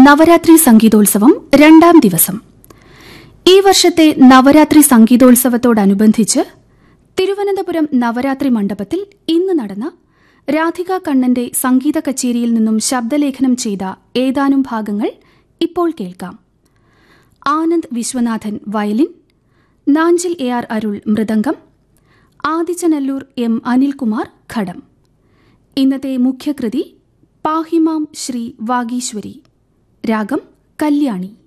നവരാത്രി സംഗീതോത്സവം രണ്ടാം ദിവസം. ഈ വർഷത്തെ നവരാത്രി സംഗീതോത്സവത്തോടനുബന്ധിച്ച് തിരുവനന്തപുരം നവരാത്രി മണ്ഡപത്തിൽ ഇന്ന് നടന്ന രാധിക കണ്ണന്റെ സംഗീത കച്ചേരിയിൽ നിന്നും ശബ്ദലേഖനം ചെയ്ത ഏതാനും ഭാഗങ്ങൾ ഇപ്പോൾ കേൾക്കാം. ആനന്ദ് വിശ്വനാഥൻ വയലിൻ, നാഞ്ചിൽ AR അരുൾ മൃദംഗം, ആദിച്ചനല്ലൂർ M അനിൽകുമാർ ഘടം. ഇന്നത്തെ മുഖ്യകൃതി പാഹിമാം ശ്രീ വാഗീശ്വരി, രാഗം കല്യാണി.